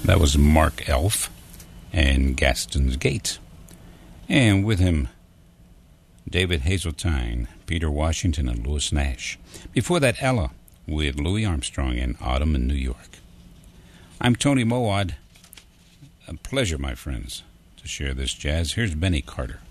That was Mark Elf and Gaston's Gate. And with him, David Hazeltine, Peter Washington, and Louis Nash. Before that, Ella with Louis Armstrong and Autumn in New York. I'm Tony Mowad. A pleasure, my friends, to share this jazz. Here's Benny Carter.